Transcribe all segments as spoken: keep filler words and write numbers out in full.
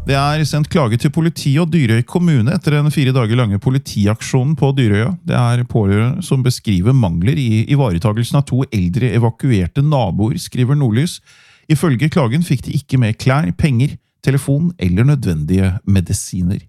Det er sendt klage til politi og Dyrøy kommune etter den fire dager lange politiaksjonen på Dyrøya. Det er pårørende som beskriver mangler i ivaretagelsen av to eldre evakuerte naboer, skriver Nordlys. Ifølge klagen fikk de ikke med klær, penger, telefon eller nødvendige medisiner.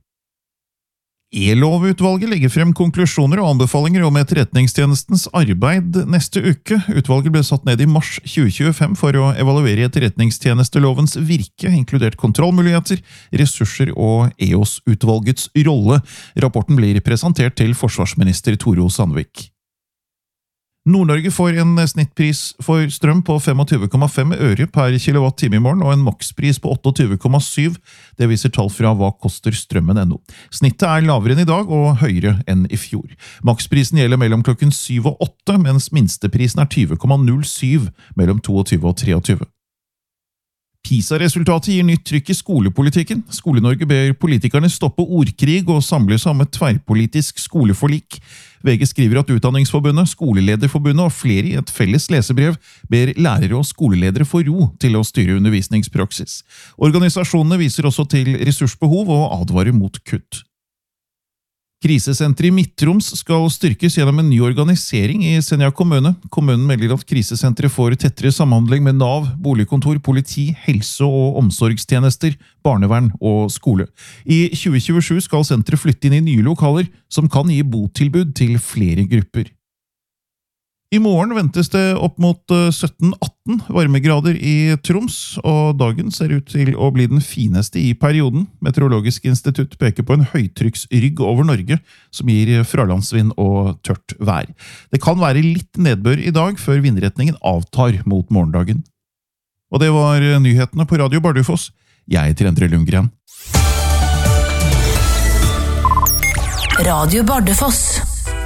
E-lovutvalget legger frem konklusjoner og anbefalinger om etterretningstjenestens arbeid neste uke. Utvalget ble satt ned i mars tjue tjuefem for å evaluere etterretningstjenestelovens virke, inkludert kontrollmuligheter, ressurser og E O S-utvalgets rolle. Rapporten blir presentert til forsvarsminister Tore O. Sandvik. Nord-Norge får en snittpris for strøm på tjuefem komma fem øre per kilowatt-time i morgen og en makspris på tjueåtte komma syv. Det viser tall fra hva koster strømmen punkt no. Snittet er lavere enn i dag og høyere enn i fjor. Maksprisen gjelder mellom klokken syv og åtte, mens minsteprisen er tjue komma null syv mellom tjueto og treogtyve. PISA-resultatet gir nytt trykk i skolepolitikken. Skole-Norge ber politikerne stoppe ordkrig og samle seg om et tverrpolitisk skoleforlik. V G skriver at Utdanningsforbundet, Skolelederforbundet og flere i et felles lesebrev ber lærere og skoleledere få ro til å styre undervisningspraksis. Organisasjonene viser også til ressursbehov og advarer mot kutt. Krisesenteret i Midt-Troms skal styrkes gjennom en ny organisering i Senja kommune. Kommunen melder at krisesenteret får tettere samhandling med Nav, boligkontor, politi, helse- og omsorgstjenester, barnevern og skole. I tjue tjuesju skal senteret flytte inn i nye lokaler som kan gi botilbud til flere grupper. I morgen ventes det opp mot sytten atten varmegrader i Troms, og dagen ser ut til å bli den fineste i perioden. Meteorologisk institutt peker på en høytrykksrygg over Norge, som gir fralandsvind og tørt vær. Det kan være litt nedbør i dag, før vindretningen avtar mot morgendagen. Og det var nyhetene på Radio Bardufoss. Jeg heter Endre Lundgren. Radio Bardufoss.